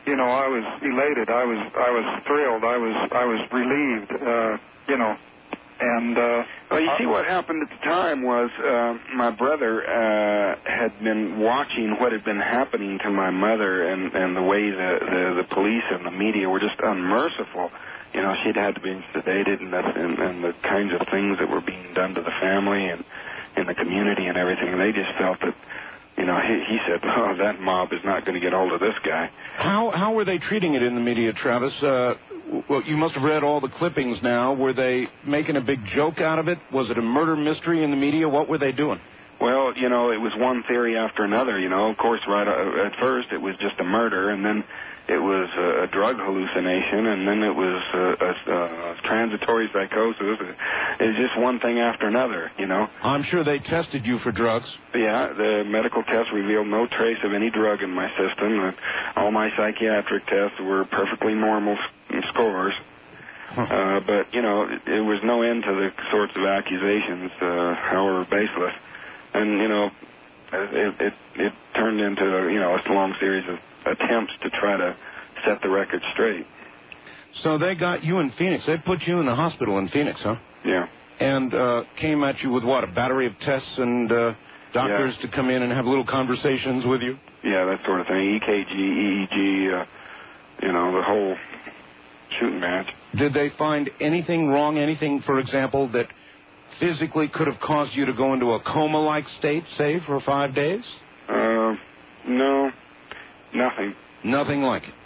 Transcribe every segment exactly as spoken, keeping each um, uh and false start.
you know, I was elated. I was I was thrilled. I was I was relieved. Uh, you know, and uh, well, you see, what happened at the time was uh, my brother uh, had been watching what had been happening to my mother, and and the way the, the the police and the media were just unmerciful. You know, she'd had to be sedated, and, that, and and the kinds of things that were being done to the family and in the community and everything. And they just felt that, you know, he, he said, oh, that mob is not going to get hold of this guy. How how were they treating it in the media, Travis? Uh, well, you must have read all the clippings now. Were they making a big joke out of it? Was it a murder mystery in the media? What were they doing? Well, you know, it was one theory after another, you know. Of course, right uh, at first it was just a murder, and then it was a, a drug hallucination, and then it was a, a, a transitory psychosis. It was just one thing after another, you know. I'm sure they tested you for drugs. Yeah, the medical test revealed no trace of any drug in my system. All my psychiatric tests were perfectly normal scores. Huh. Uh, but, you know, it, it was no end to the sorts of accusations, uh, however baseless. And, you know, it, it, it turned into, you know, a long series of attempts to try to set the record straight. So they got you in Phoenix. They put you in the hospital in Phoenix, huh? Yeah. And uh, came at you with, what, a battery of tests and uh, doctors yeah. to come in and have little conversations with you? Yeah, that sort of thing. E K G, E E G, uh, you know, the whole shooting match. Did they find anything wrong, anything, for example, that physically could have caused you to go into a coma-like state, say, for five days? Uh, no, nothing. Nothing like it.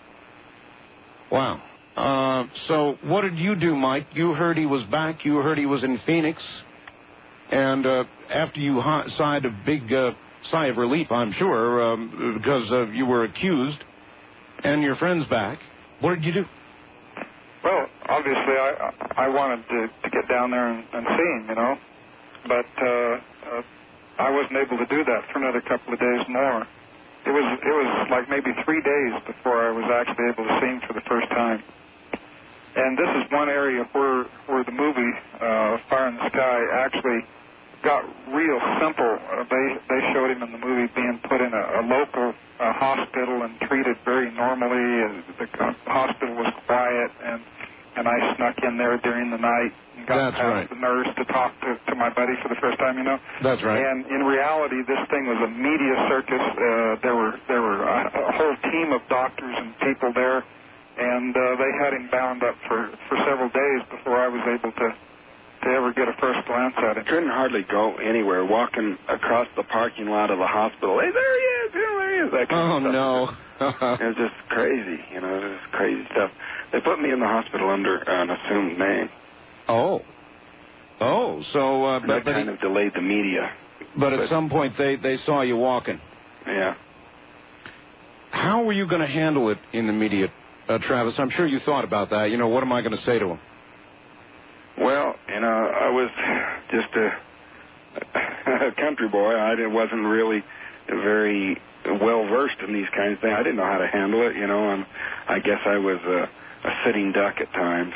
Wow. Uh, so what did you do, Mike? You heard he was back. You heard he was in Phoenix. And uh, after you ha- sighed a big uh, sigh of relief, I'm sure, um, because uh, you were accused, and your friend's back, what did you do? Well, obviously, I I wanted to, to get down there and, and see him, you know, but uh, uh, I wasn't able to do that for another couple of days more. It was it was like maybe three days before I was actually able to see him for the first time. And this is one area where where the movie uh, Fire in the Sky actually got real simple. Uh, they they showed him in the movie being put in a, a local uh, hospital and treated very normally. Uh, the hospital was quiet, and and I snuck in there during the night and got That's past right. the nurse to talk to, to my buddy for the first time, you know. That's right. And in reality, this thing was a media circus. Uh, there were there were a, a whole team of doctors and people there, and uh, they had him bound up for, for several days before I was able to, to ever get a first glance at him. Couldn't hardly go anywhere. Walking across the parking lot of the hospital, hey, there he is, there he is. That kind oh, of stuff. no. It was just crazy, you know, it was crazy stuff. They put me in the hospital under an assumed name. Oh. Oh, so... Uh, and but, that but kind he, of delayed the media. But, but at some point, they, they saw you walking. Yeah. How were you going to handle it in the media, uh, Travis? I'm sure you thought about that. You know, what am I going to say to him? Well, you know, I was just a, a country boy. I wasn't really very well-versed in these kinds of things. I didn't know how to handle it, you know, and I guess I was a, a sitting duck at times.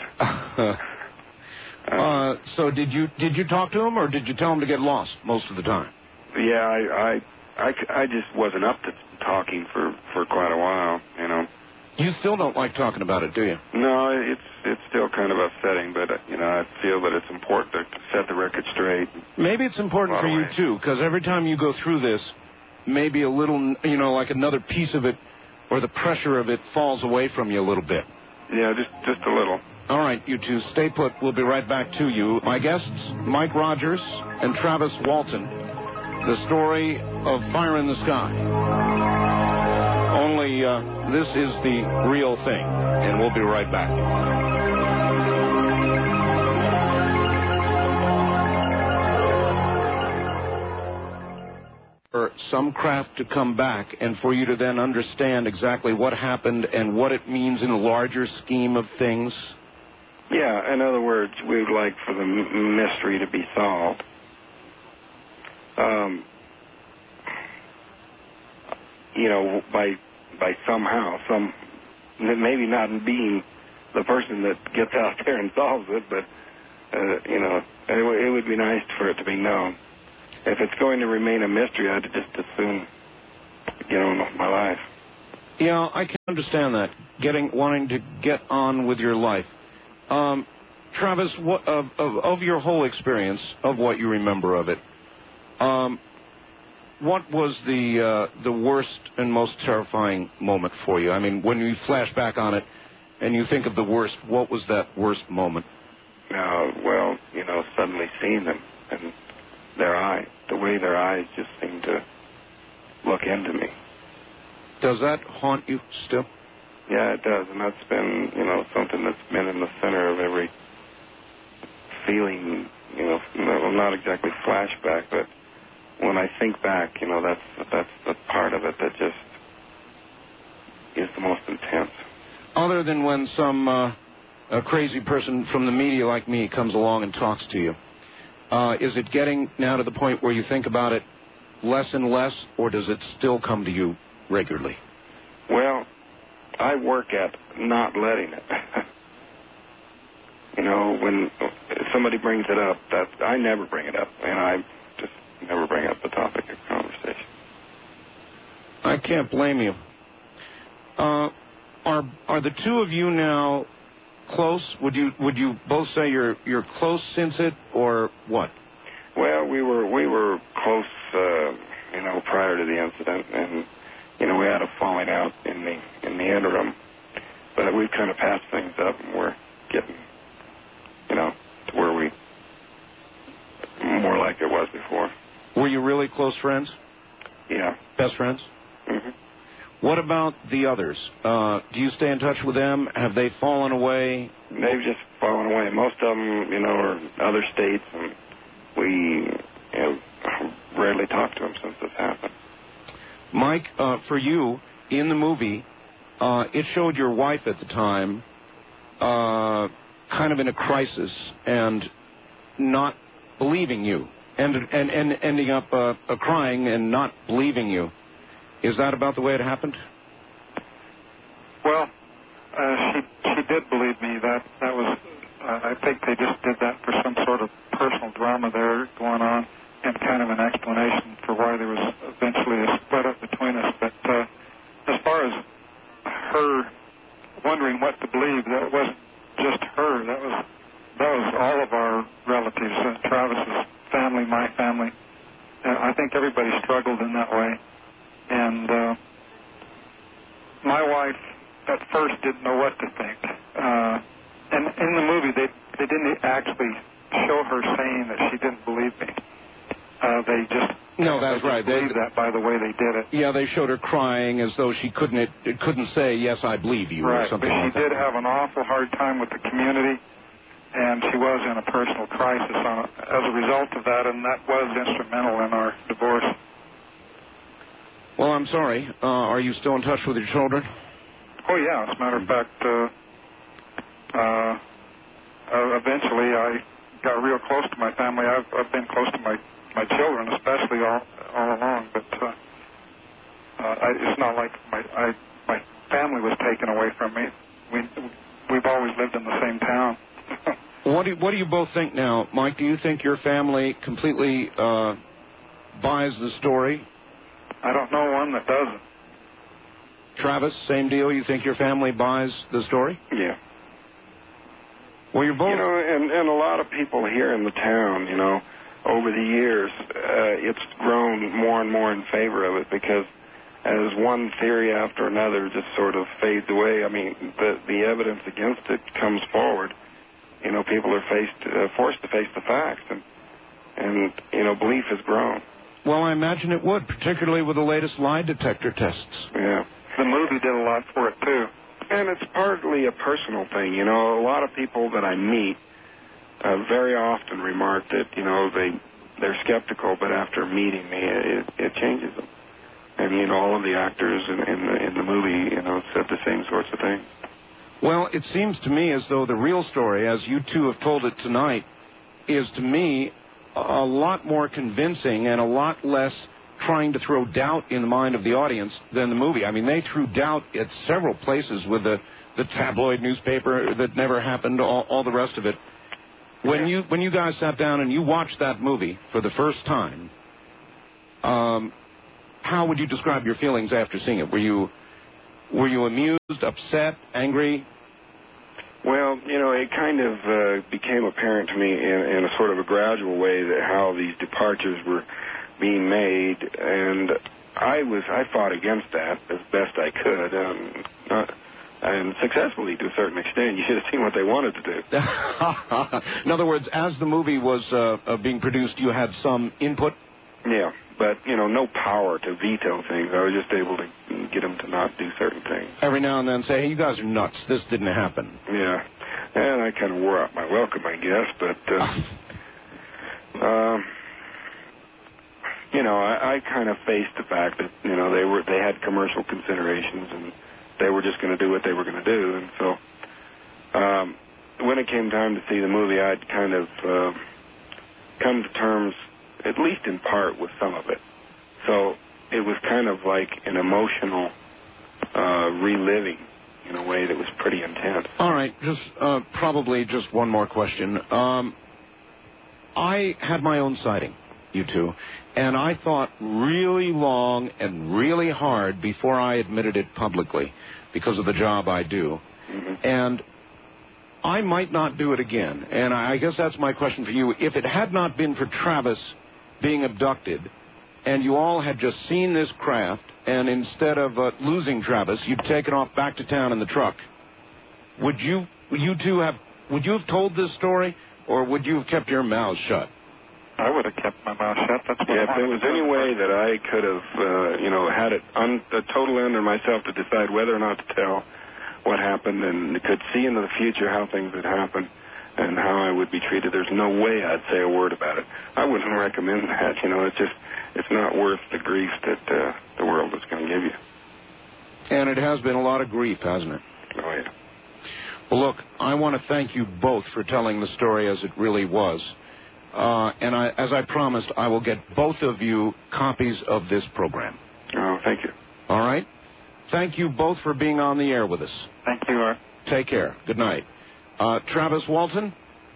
uh, so did you did you talk to him, or did you tell him to get lost most of the time? Yeah, I, I, I, I just wasn't up to talking for, for quite a while, you know. You still don't like talking about it, do you? No, it's it's still kind of upsetting, but, you know, I feel that it's important to set the record straight. Maybe it's important for you, too, because every time you go through this, maybe a little, you know, like another piece of it or the pressure of it falls away from you a little bit. Yeah, just, just a little. All right, you two, stay put. We'll be right back to you. My guests, Mike Rogers and Travis Walton. The story of Fire in the Sky. Only uh, this is the real thing, and we'll be right back. For some craft to come back and for you to then understand exactly what happened and what it means in the larger scheme of things? Yeah, in other words, we would like for the m- mystery to be solved. Um, you know, by by somehow, some maybe not being the person that gets out there and solves it, but, uh, you know, it, w- it would be nice for it to be known. If it's going to remain a mystery, I'd just as soon get on with my life. Yeah, I can understand that. Getting, wanting to get on with your life. Um, Travis, what, of, of, of your whole experience, of what you remember of it, um, what was the uh, the worst and most terrifying moment for you? I mean, when you flash back on it and you think of the worst, what was that worst moment? Uh, well, you know, suddenly seeing them and their eyes, the way their eyes just seemed to look into me. Does that haunt you still? Yeah, it does, and that's been, you know, something that's been in the center of every feeling, you know, well, not exactly flashback, but when I think back, you know, that's that's the part of it that just is the most intense. Other than when some uh, a crazy person from the media like me comes along and talks to you, uh, is it getting now to the point where you think about it less and less, or does it still come to you regularly? Well, I work at not letting it. You know, when somebody brings it up, that I never bring it up, and I just never bring up the topic of conversation. I can't blame you. Uh, are are the two of you now close? Would you would you both say you're you're close since it, or what? Well, we were we were close, uh, you know, prior to the incident, and you know, we had a falling out in the in the interim, but we've kind of patched things up, and we're getting, you know, to where we more like it was before. Were you really close friends? Yeah. Best friends? Mm-hmm. What about the others? Uh, do you stay in touch with them? Have they fallen away? They've just fallen away. Most of them, you know, are in other states, and we, you know, rarely talk to them since this happened. Mike, uh, for you, in the movie, uh, it showed your wife at the time uh, kind of in a crisis and not believing you, and and, and ending up uh, uh, crying and not believing you. Is that about the way it happened? Well, uh, she she did believe me. That that was. Uh, I think they just did that for some sort of personal drama there going on, and kind of an explanation for why there was eventually a split up between us. But uh, as far as her wondering what to believe, that wasn't just her. That was that was all of our relatives, uh, Travis's family, my family. Uh, I think everybody struggled in that way. And uh, my wife at first didn't know what to think. Uh, and in the movie, they they didn't actually show her saying that she didn't believe me. Uh, they just no, that's they right. They believed that by the way they did it. Yeah, they showed her crying as though she couldn't it, it couldn't say yes, I believe you, right, or something but like that. she did have an awful hard time with the community, and she was in a personal crisis on, as a result of that, and that was instrumental in our divorce. Well, I'm sorry. Uh, are you still in touch with your children? Oh, yeah. As a matter of fact, uh, uh, uh, eventually I got real close to my family. I've, I've been close to my, my children, especially all all along. But uh, uh, I, it's not like my I, my family was taken away from me. We we've always lived in the same town. What do you, what do you both think now, Mike? Do you think your family completely uh, buys the story? I don't know one that doesn't. Travis, same deal. You think your family buys the story? Yeah. Well, you're both. You know, and, and a lot of people here in the town, you know, over the years, uh, it's grown more and more in favor of it because as one theory after another just sort of fades away, I mean, the the evidence against it comes forward. You know, people are faced uh, forced to face the facts, and and you know, belief has grown. Well, I imagine it would, particularly with the latest lie detector tests. Yeah. The movie did a lot for it, too. And it's partly a personal thing. You know, a lot of people that I meet uh, very often remark that, you know, they, they're skeptical, but after meeting me, it, it changes them. And, you know, all of the actors in, in, the, in the movie, you know, said the same sorts of things. Well, it seems to me as though the real story, as you two have told it tonight, is to me a lot more convincing and a lot less trying to throw doubt in the mind of the audience than the movie. I mean, they threw doubt at several places with the, the tabloid newspaper that never happened, all, all the rest of it. When you when you guys sat down and you watched that movie for the first time, um, how would you describe your feelings after seeing it? Were you Were you amused, upset, angry? Well, you know, it kind of uh, became apparent to me in, in a sort of a gradual way that how these departures were being made, and I was I fought against that as best I could, um, not, and successfully to a certain extent. You should have seen what they wanted to do. In other words, as the movie was uh, uh, being produced, you had some input? Yeah, but, you know, no power to veto things. I was just able to get them to not do certain things. Every now and then say, hey, you guys are nuts. This didn't happen. Yeah, and I kind of wore out my welcome, I guess, but, uh, um, you know, I, I kind of faced the fact that, you know, they were they had commercial considerations, and they were just going to do what they were going to do, and so um, when it came time to see the movie, I'd kind of uh, come to terms, at least in part, with some of it. So it was kind of like an emotional uh, reliving in a way that was pretty intense. All right, just uh, probably just one more question. Um, I had my own sighting, you two, and I thought really long and really hard before I admitted it publicly because of the job I do. Mm-hmm. And I might not do it again. And I guess that's my question for you. If it had not been for Travis being abducted, and you all had just seen this craft, and instead of uh, losing Travis, you'd taken off back to town in the truck, would you, you two have, would you have told this story, or would you have kept your mouths shut? I would have kept my mouth shut. That's what yeah, I if there was any way that I could have, uh, you know, had it un- uh, totally under myself to decide whether or not to tell what happened, and could see into the future how things would happen and how I would be treated, there's no way I'd say a word about it. I wouldn't recommend that. You know, it's just, it's not worth the grief that uh, the world is going to give you. And it has been a lot of grief, hasn't it? Oh, yeah. Well, look, I want to thank you both for telling the story as it really was. Uh, and I, as I promised, I will get both of you copies of this program. Oh, thank you. All right? Thank you both for being on the air with us. Thank you, Art. Take care. Good night. Uh, Travis Walton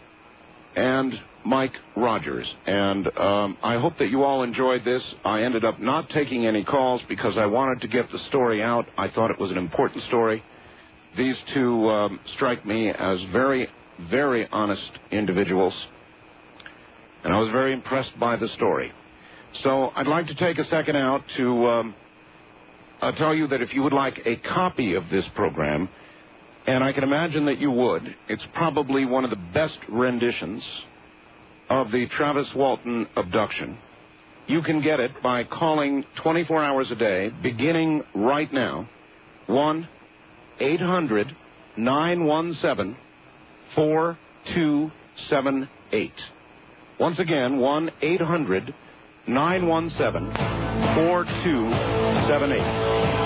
and Mike Rogers. And um, I hope that you all enjoyed this. I ended up not taking any calls because I wanted to get the story out. I thought it was an important story. These two um, strike me as very, very honest individuals. And I was very impressed by the story. So I'd like to take a second out to um, uh, tell you that if you would like a copy of this program, and I can imagine that you would, it's probably one of the best renditions of the Travis Walton abduction. You can get it by calling twenty-four hours a day, beginning right now, one eight hundred nine one seven four two seven eight. Once again, one eight hundred nine one seven four two seven eight.